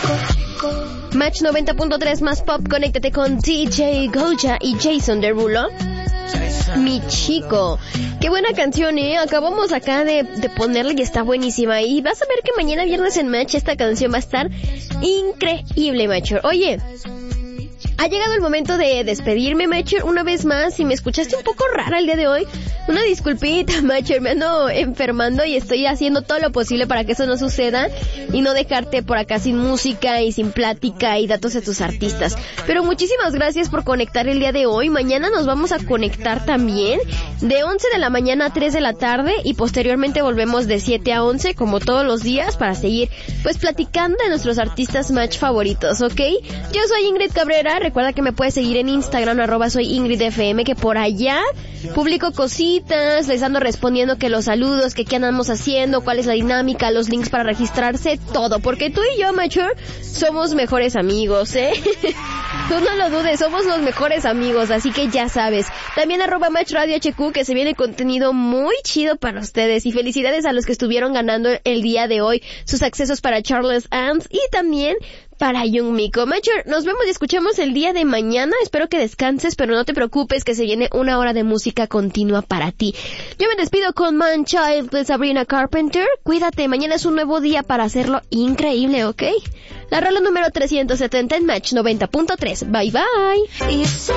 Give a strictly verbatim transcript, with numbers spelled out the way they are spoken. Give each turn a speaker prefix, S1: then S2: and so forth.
S1: Match noventa punto tres más pop, conéctate con D J Goja y Jason Derulo. Mi chico, qué buena canción, eh. Acabamos acá de, de ponerla y está buenísima. Y vas a ver que mañana viernes en Match esta canción va a estar increíble, Macho. Oye, ha llegado el momento de despedirme, Macher, una vez más. Si me escuchaste un poco rara el día de hoy, una disculpita, Macher, me ando enfermando y estoy haciendo todo lo posible para que eso no suceda y no dejarte por acá sin música y sin plática y datos de tus artistas. Pero muchísimas gracias por conectar el día de hoy. Mañana nos vamos a conectar también de once de la mañana a tres de la tarde y posteriormente volvemos de siete a once como todos los días para seguir pues platicando de nuestros artistas Match favoritos, ¿ok? Yo soy Ingrid Cabrera. Recuerda que me puedes seguir en Instagram, arroba soy Ingrid F M, que por allá publico cositas, les ando respondiendo que los saludos, que qué andamos haciendo, cuál es la dinámica, los links para registrarse, todo, porque tú y yo, Mature, somos mejores amigos, ¿eh? Tú no lo dudes, somos los mejores amigos, así que ya sabes. También arroba Match Radio H Q, que se viene contenido muy chido para ustedes, y felicidades a los que estuvieron ganando el día de hoy sus accesos para Charles Ants y también para Young Miko. Mature, nos vemos y escuchamos el día de mañana. Espero que descanses, pero no te preocupes que se viene una hora de música continua para ti. Yo me despido con Man Child de Sabrina Carpenter. Cuídate, mañana es un nuevo día para hacerlo increíble, ¿ok? La rola número trescientos setenta en Match noventa punto tres. Bye bye.